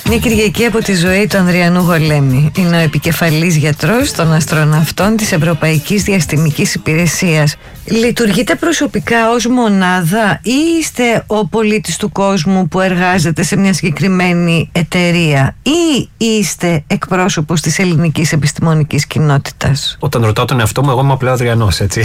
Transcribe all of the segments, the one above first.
Μια Κυριακή από τη ζωή του Ανδριανού Γολέμη. Είναι ο επικεφαλής γιατρός των αστροναυτών της Ευρωπαϊκής Διαστημικής Υπηρεσίας. Λειτουργείτε προσωπικά ως μονάδα ή είστε ο πολίτης του κόσμου που εργάζεται σε μια συγκεκριμένη εταιρεία, ή είστε εκπρόσωπος της ελληνικής επιστημονικής κοινότητας? Όταν ρωτάω τον εαυτό μου, εγώ είμαι απλά Ανδριανός, έτσι.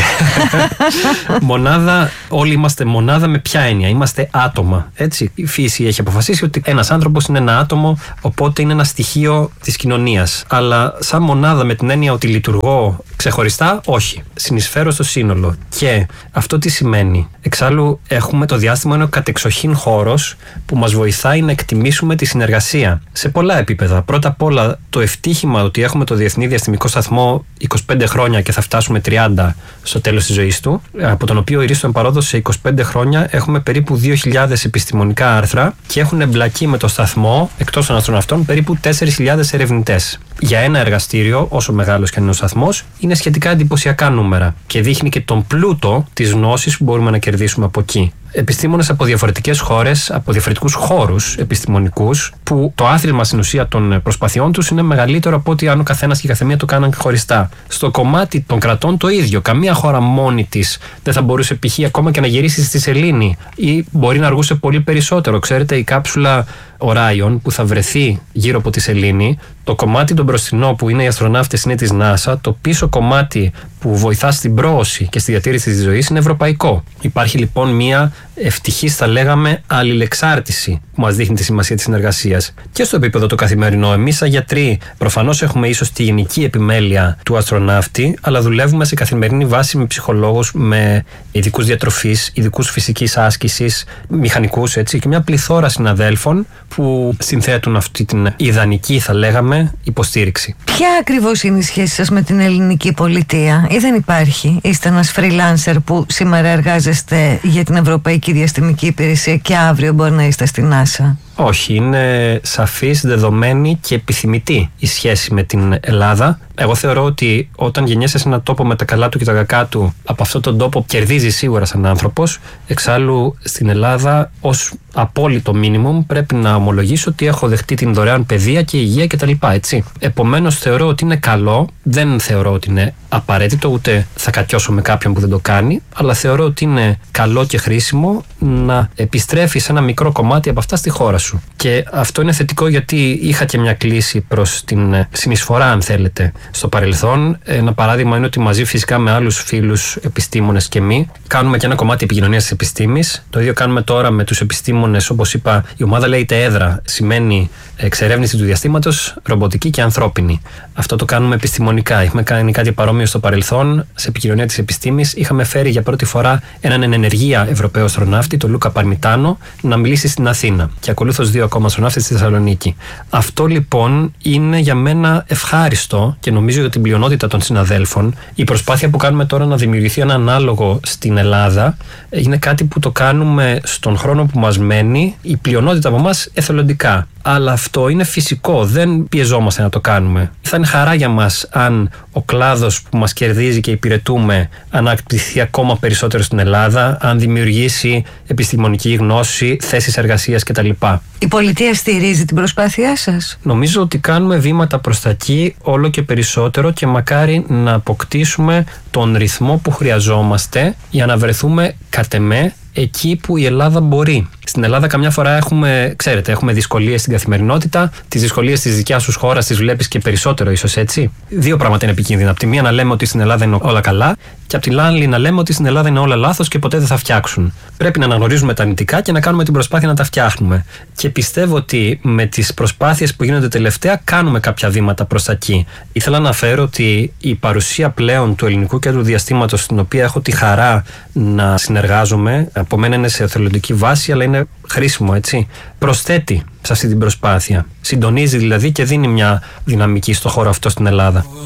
Μονάδα, όλοι είμαστε μονάδα με ποια έννοια? Είμαστε άτομα, έτσι. Η φύση έχει αποφασίσει ότι ένας άνθρωπος είναι ένα άτομο, οπότε είναι ένα στοιχείο της κοινωνίας. Αλλά σαν μονάδα με την έννοια ότι λειτουργώ ξεχωριστά, όχι. Συνεισφέρω στο σύνολο. Και αυτό τι σημαίνει? Εξάλλου, έχουμε το διάστημα, είναι ο κατεξοχήν χώρος που μας βοηθάει να εκτιμήσουμε τη συνεργασία σε πολλά επίπεδα. Πρώτα απ' όλα, το ευτύχημα ότι έχουμε το Διεθνή Διαστημικό Σταθμό 25 χρόνια και θα φτάσουμε 30 στο τέλος της ζωής του, από τον οποίο ηρίστον παρόδος σε 25 χρόνια έχουμε περίπου 2.000 επιστημονικά άρθρα και έχουν εμπλακεί με το σταθμό, εκτός των αστροναυτών, περίπου 4.000 ερευνητές. Για ένα εργαστήριο, όσο μεγάλος και αν είναι ο σταθμός, είναι σχετικά εντυπωσιακά νούμερα και δείχνει και τον πλούτο της γνώσης που μπορούμε να κερδίσουμε από εκεί. Επιστήμονες από διαφορετικές χώρες, από διαφορετικούς χώρους επιστημονικούς, που το άθροισμα στην ουσία των προσπαθειών τους είναι μεγαλύτερο από ότι αν ο καθένας και η καθεμία το κάναν χωριστά. Στο κομμάτι των κρατών το ίδιο. Καμία χώρα μόνη της δεν θα μπορούσε π.χ. ακόμα και να γυρίσει στη σελήνη, ή μπορεί να αργούσε πολύ περισσότερο. Ξέρετε, η κάψουλα Orion που θα βρεθεί γύρω από τη σελήνη, το κομμάτι το μπροστινό που είναι οι αστροναύτες είναι της NASA, το πίσω κομμάτι που βοηθά στην πρόωση και στη διατήρηση της ζωής είναι ευρωπαϊκό. Υπάρχει λοιπόν μια ευτυχής, θα λέγαμε, αλληλεξάρτηση που μας δείχνει τη σημασία της συνεργασίας. Και στο επίπεδο το καθημερινό, εμείς σαν γιατροί προφανώς έχουμε ίσως τη γενική επιμέλεια του αστροναύτη, αλλά δουλεύουμε σε καθημερινή βάση με ψυχολόγους, με ειδικούς διατροφής, ειδικούς φυσικής άσκησης, μηχανικούς, έτσι, και μια πληθώρα συναδέλφων που συνθέτουν αυτή την ιδανική, θα λέγαμε, υποστήριξη. Ποια ακριβώς είναι η σχέση σας με την ελληνική πολιτεία, ή δεν υπάρχει? Είστε ένας freelancer που σήμερα εργάζεστε για την Ευρωπαϊκή Διαστημική Υπηρεσία και αύριο μπορεί να είστε στην NASA? Όχι, είναι σαφής, δεδομένη και επιθυμητή η σχέση με την Ελλάδα. Εγώ θεωρώ ότι όταν γεννιέσαι σε έναν τόπο με τα καλά του και τα κακά του, από αυτόν τον τόπο κερδίζει σίγουρα σαν άνθρωπος. Εξάλλου στην Ελλάδα, ως απόλυτο μίνιμουμ, πρέπει να ομολογήσω ότι έχω δεχτεί την δωρεάν παιδεία και υγεία κτλ. Έτσι. Επομένως, θεωρώ ότι είναι καλό, δεν θεωρώ ότι είναι απαραίτητο, ούτε θα κατιώσω με κάποιον που δεν το κάνει, αλλά θεωρώ ότι είναι καλό και χρήσιμο να επιστρέφεις ένα μικρό κομμάτι από αυτά στη χώρα σου. Και αυτό είναι θετικό, γιατί είχα και μια κλίση προς την συνεισφορά, αν θέλετε, στο παρελθόν. Ένα παράδειγμα είναι ότι μαζί φυσικά με άλλους φίλους επιστήμονες και μη κάνουμε και ένα κομμάτι επικοινωνίας της επιστήμης. Το ίδιο κάνουμε τώρα με τους επιστήμονες, όπως είπα, η ομάδα λέγεται έδρα, σημαίνει εξερεύνηση του διαστήματος, ρομποτική και ανθρώπινη. Αυτό το κάνουμε επιστημονικά. Έχουμε κάνει κάτι παρόμοιο στο παρελθόν, σε επικοινωνία της επιστήμης. Είχαμε φέρει για πρώτη φορά έναν εν ενεργεία Ευρωπαίο αστροναύτη, τον Λούκα Παρμιτάνο, να μιλήσει στην Αθήνα. Και ακολούθως 2 ακόμα αστροναύτες στη Θεσσαλονίκη. Αυτό λοιπόν είναι για μένα ευχάριστο και νομίζω για την πλειονότητα των συναδέλφων. Η προσπάθεια που κάνουμε τώρα να δημιουργηθεί ένα ανάλογο στην Ελλάδα είναι κάτι που το κάνουμε στον χρόνο που μας μένει, η πλειονότητα από εμάς εθελοντικά. Αλλά αυτό είναι φυσικό, δεν πιεζόμαστε να το κάνουμε. Θα είναι χαρά για μας αν ο κλάδος που μας κερδίζει και υπηρετούμε αναπτυχθεί ακόμα περισσότερο στην Ελλάδα, αν δημιουργήσει επιστημονική γνώση, θέσεις εργασίας κτλ. Η πολιτεία στηρίζει την προσπάθειά σας? Νομίζω ότι κάνουμε βήματα προς τα εκεί όλο και περισσότερο και μακάρι να αποκτήσουμε τον ρυθμό που χρειαζόμαστε για να βρεθούμε κατ' εμέ εκεί που η Ελλάδα μπορεί. Στην Ελλάδα καμιά φορά έχουμε δυσκολίες στην καθημερινότητα. Τις δυσκολίες της δικιάς σου χώρας τις βλέπεις και περισσότερο, ίσως έτσι. 2 πράγματα είναι επικίνδυνα. Από τη μία να λέμε ότι στην Ελλάδα είναι όλα καλά, και από την άλλη να λέμε ότι στην Ελλάδα είναι όλα λάθος και ποτέ δεν θα φτιάξουν. Πρέπει να αναγνωρίζουμε τα αρνητικά και να κάνουμε την προσπάθεια να τα φτιάχνουμε. Και πιστεύω ότι με τις προσπάθειες που γίνονται τελευταία κάνουμε κάποια βήματα προς τα εκεί. Ήθελα να αναφέρω ότι η παρουσία πλέον του Ελληνικού Κέντρου Διαστήματος, στην οποία έχω τη χαρά να συνεργάζομαι, από μένα είναι σε εθελοντική βάση, αλλά είναι χρήσιμο, έτσι, προσθέτει σε αυτή την προσπάθεια. Συντονίζει δηλαδή και δίνει μια δυναμική στο χώρο αυτό στην Ελλάδα.